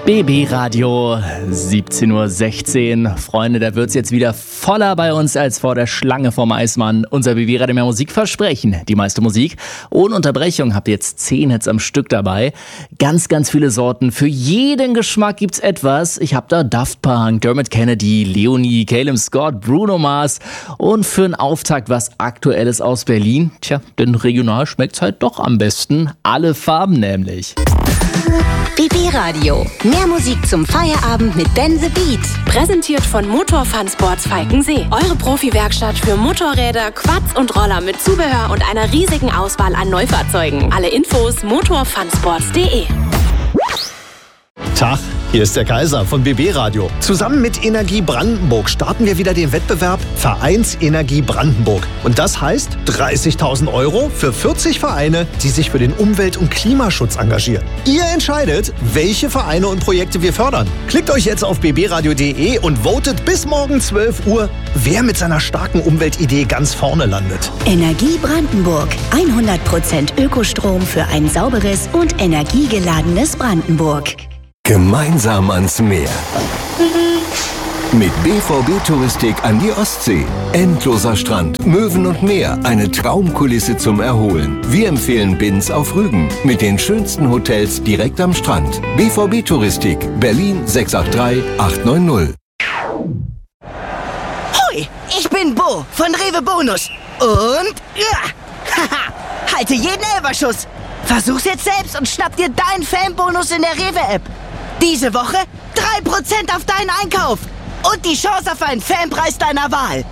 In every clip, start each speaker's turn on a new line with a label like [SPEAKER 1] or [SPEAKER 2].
[SPEAKER 1] BB Radio, 17:16 Uhr. Freunde, da wird's jetzt wieder voller bei uns als vor der Schlange vom Eismann. Unser BB Radio mehr Musikversprechen. Die meiste Musik ohne Unterbrechung. Habt ihr jetzt 10 Hits am Stück dabei. Ganz, ganz viele Sorten. Für jeden Geschmack gibt's etwas. Ich hab da Daft Punk, Dermot Kennedy, Leonie, Caleb Scott, Bruno Mars. Und für einen Auftakt was Aktuelles aus Berlin. Tja, denn regional schmeckt's halt doch am besten. Alle Farben nämlich.
[SPEAKER 2] BB Radio. Mehr Musik zum Feierabend mit Ben the Beat.
[SPEAKER 3] Präsentiert von Motorfun Sports Falkensee. Eure Profi-Werkstatt für Motorräder, Quads und Roller mit Zubehör und einer riesigen Auswahl an Neufahrzeugen. Alle Infos motorfunsports.de.
[SPEAKER 4] Tag, hier ist der Kaiser von BB Radio. Zusammen mit Energie Brandenburg starten wir wieder den Wettbewerb Vereinsenergie Brandenburg. Und das heißt 30.000 € für 40 Vereine, die sich für den Umwelt- und Klimaschutz engagieren. Ihr entscheidet, welche Vereine und Projekte wir fördern. Klickt euch jetzt auf bbradio.de und votet bis morgen 12 Uhr, wer mit seiner starken Umweltidee ganz vorne landet.
[SPEAKER 2] Energie Brandenburg. 100% Ökostrom für ein sauberes und energiegeladenes Brandenburg.
[SPEAKER 5] Gemeinsam ans Meer. Mit BVB Touristik an die Ostsee. Endloser Strand, Möwen und Meer. Eine Traumkulisse zum Erholen. Wir empfehlen Binz auf Rügen. Mit den schönsten Hotels direkt am Strand. BVB Touristik. Berlin 683 890.
[SPEAKER 6] Hoi, ich bin Bo von Rewe Bonus. Und haha, halte jeden Elferschuss. Versuch's jetzt selbst und schnapp dir deinen Fanbonus in der Rewe-App. Diese Woche 3% auf deinen Einkauf und die Chance auf einen Fanpreis deiner Wahl.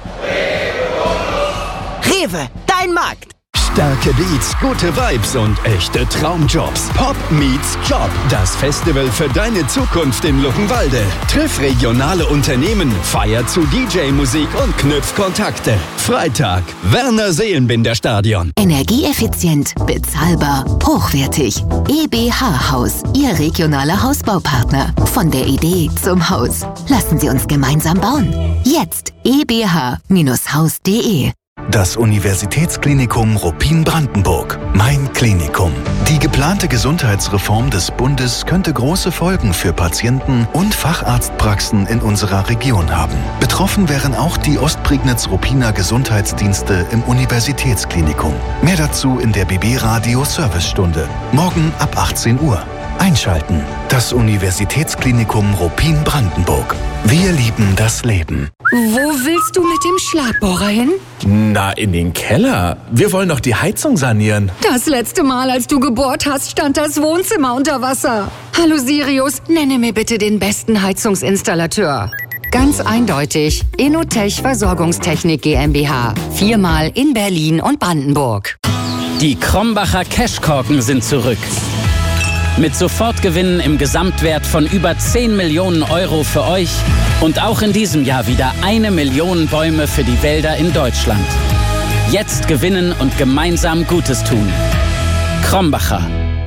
[SPEAKER 6] Rewe, dein Markt.
[SPEAKER 7] Starke Beats, gute Vibes und echte Traumjobs. Pop meets Job. Das Festival für deine Zukunft in Luckenwalde. Triff regionale Unternehmen, feier zu DJ-Musik und knüpf Kontakte. Freitag, Werner Seelenbinder Stadion.
[SPEAKER 2] Energieeffizient, bezahlbar, hochwertig. EBH Haus, Ihr regionaler Hausbaupartner. Von der Idee zum Haus. Lassen Sie uns gemeinsam bauen. Jetzt ebh-haus.de.
[SPEAKER 8] Das Universitätsklinikum Ruppin-Brandenburg. Mein Klinikum. Die geplante Gesundheitsreform des Bundes könnte große Folgen für Patienten und Facharztpraxen in unserer Region haben. Betroffen wären auch die Ostprignitz-Ruppiner Gesundheitsdienste im Universitätsklinikum. Mehr dazu in der BB Radio Servicestunde. Morgen ab 18 Uhr. Einschalten. Das Universitätsklinikum Ruppin-Brandenburg. Wir lieben das Leben.
[SPEAKER 9] Wo willst du mit dem Schlagbohrer hin?
[SPEAKER 10] Na, in den Keller. Wir wollen doch die Heizung sanieren.
[SPEAKER 9] Das letzte Mal, als du gebohrt hast, stand das Wohnzimmer unter Wasser. Hallo Sirius, nenne mir bitte den besten Heizungsinstallateur. Ganz eindeutig, Inotech Versorgungstechnik GmbH. 4-mal in Berlin und Brandenburg.
[SPEAKER 11] Die Krombacher Cashkorken sind zurück. Mit Sofortgewinnen im Gesamtwert von über 10 Millionen € für euch und auch in diesem Jahr wieder 1 Million Bäume für die Wälder in Deutschland. Jetzt gewinnen und gemeinsam Gutes tun. Krombacher.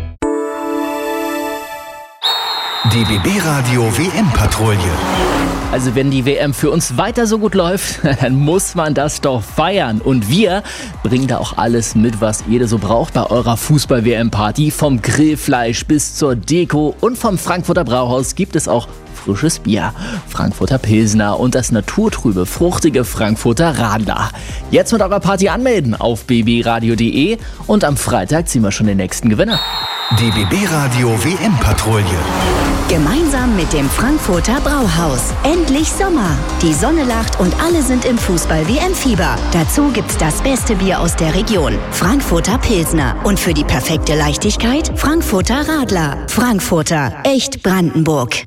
[SPEAKER 8] Die BB Radio WM-Patrouille.
[SPEAKER 1] Also wenn die WM für uns weiter so gut läuft, dann muss man das doch feiern. Und wir bringen da auch alles mit, was ihr so braucht bei eurer Fußball-WM-Party. Vom Grillfleisch bis zur Deko und vom Frankfurter Brauhaus gibt es auch frisches Bier, Frankfurter Pilsner und das naturtrübe, fruchtige Frankfurter Radler. Jetzt mit eurer Party anmelden auf bbradio.de und am Freitag ziehen wir schon den nächsten Gewinner.
[SPEAKER 8] Die BB Radio WM-Patrouille.
[SPEAKER 2] Gemeinsam mit dem Frankfurter Brauhaus. Endlich Sommer. Die Sonne lacht und alle sind im Fußball-WM-Fieber. Dazu gibt's das beste Bier aus der Region. Frankfurter Pilsner. Und für die perfekte Leichtigkeit Frankfurter Radler. Frankfurter. Echt Brandenburg.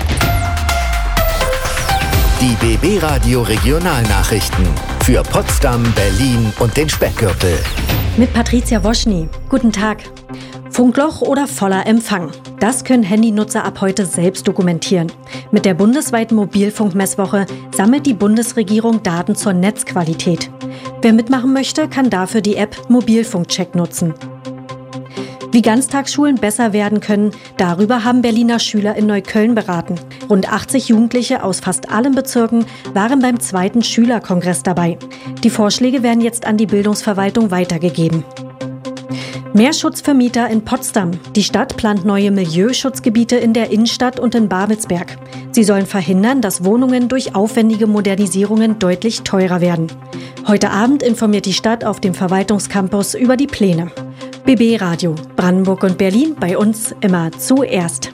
[SPEAKER 5] Die BB Radio Regionalnachrichten. Für Potsdam, Berlin und den Speckgürtel.
[SPEAKER 12] Mit Patricia Woschny. Guten Tag. Funkloch oder voller Empfang. Das können Handynutzer ab heute selbst dokumentieren. Mit der bundesweiten Mobilfunkmesswoche sammelt die Bundesregierung Daten zur Netzqualität. Wer mitmachen möchte, kann dafür die App Mobilfunkcheck nutzen. Wie Ganztagsschulen besser werden können, darüber haben Berliner Schüler in Neukölln beraten. Rund 80 Jugendliche aus fast allen Bezirken waren beim 2. Schülerkongress dabei. Die Vorschläge werden jetzt an die Bildungsverwaltung weitergegeben. Mehr Schutz für Mieter in Potsdam. Die Stadt plant neue Milieuschutzgebiete in der Innenstadt und in Babelsberg. Sie sollen verhindern, dass Wohnungen durch aufwendige Modernisierungen deutlich teurer werden. Heute Abend informiert die Stadt auf dem Verwaltungscampus über die Pläne. BB Radio, Brandenburg und Berlin, bei uns immer zuerst.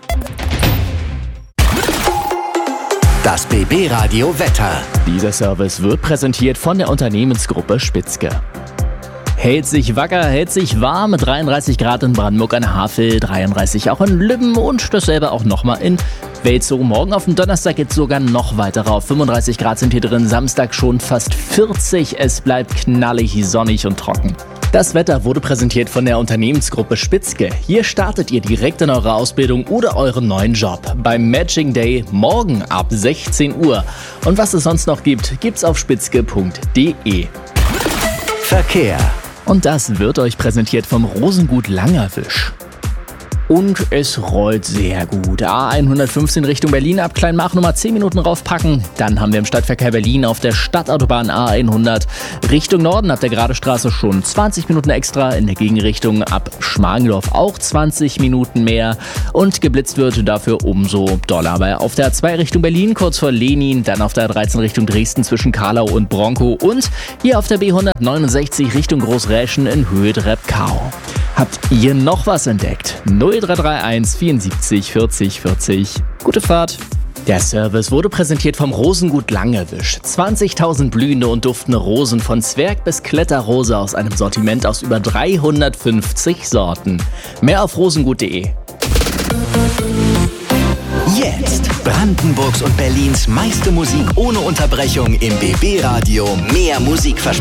[SPEAKER 13] Das BB Radio Wetter.
[SPEAKER 1] Dieser Service wird präsentiert von der Unternehmensgruppe Spitzke. Hält sich wacker, hält sich warm, 33 Grad in Brandenburg an Havel, 33 auch in Lübben und dasselbe auch nochmal in Welzow. Morgen auf dem Donnerstag geht es sogar noch weiter rauf. 35 Grad sind hier drin, Samstag schon fast 40. Es bleibt knallig, sonnig und trocken. Das Wetter wurde präsentiert von der Unternehmensgruppe Spitzke. Hier startet ihr direkt in eure Ausbildung oder euren neuen Job. Beim Matching Day morgen ab 16 Uhr. Und was es sonst noch gibt, gibt's auf spitzke.de.
[SPEAKER 13] Verkehr.
[SPEAKER 1] Und das wird euch präsentiert vom Rosengut Langerwisch. Und es rollt sehr gut. A115 Richtung Berlin ab Kleinmach nochmal 10 Minuten raufpacken. Dann haben wir im Stadtverkehr Berlin auf der Stadtautobahn A100 Richtung Norden ab der Geradestraße schon 20 Minuten extra. In der Gegenrichtung ab Schmargendorf auch 20 Minuten mehr. Und geblitzt wird dafür umso doller. Aber auf der A2 Richtung Berlin kurz vor Lenin, dann auf der A13 Richtung Dresden zwischen Karlau und Bronkow und hier auf der B169 Richtung Großräschen in Höhe Drebkau. Habt ihr noch was entdeckt? 0331 74 40 40. Gute Fahrt. Der Service wurde präsentiert vom Rosengut Langerwisch. 20.000 blühende und duftende Rosen von Zwerg bis Kletterrose aus einem Sortiment aus über 350 Sorten. Mehr auf rosengut.de.
[SPEAKER 13] Jetzt Brandenburgs und Berlins meiste Musik ohne Unterbrechung im BB Radio. Mehr Musik